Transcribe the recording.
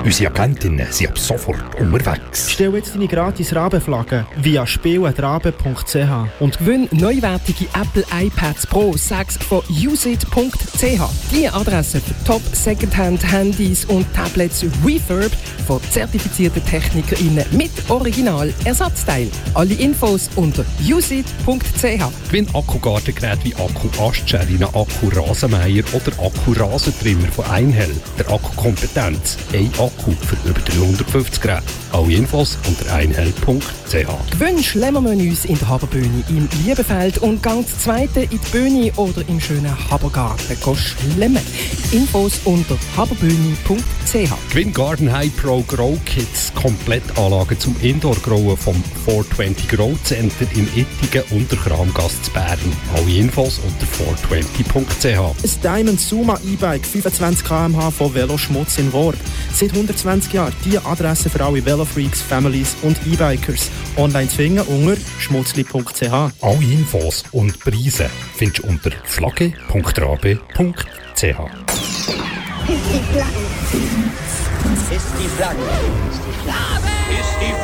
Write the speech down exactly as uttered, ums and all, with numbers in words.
Unsere Agentinnen sind ab sofort unterwegs. Stell jetzt deine gratis Rabenflagge via spiel at rabe punkt c h und gewinn neuwertige Apple iPads Pro sechs von usit punkt c h. Die Adresse für Top Secondhand Handys und Tablets Refurb von zertifizierten TechnikerInnen mit Original-Ersatzteil. Alle Infos unter usit punkt c h. Gewinn Akkugartengeräte wie Akku-Astschärine, Akku-Rasenmäher oder Akku-Rasentrimmer von Einhell. Der Akkukompetenz. Ein Akku für über dreihundertfünfzig Geräte. Alle Infos unter einhell punkt c h. Gewinn Schlemmermenüs in der Haberbühne im Liebefeld und gang das zweite in die Bühne oder im schönen Habergarten schlemmen. Infos unter haberbühne punkt c h. Gewinn Garden High Pro Grow Kits. Komplettanlage zum Indoor-Growen vom vierhundertzwanzig Grow Center in Ittigen und der Kramgasse zu Bern. Alle Infos unter vierhundertzwanzig punkt c h. Ein Diamond Suma E-Bike fünfundzwanzig Kilometer pro Stunde von Veloschmutz in Worb. Seit hundertzwanzig Jahren die Adresse für alle Velofreaks, Families und E-Bikers. Online zu finden unter schmutzli punkt c h. Alle Infos und Preise findest du unter flagge punkt rabe punkt c h. Ist die Flagge. Ist die Flagge. Ist die Flagge. Ist die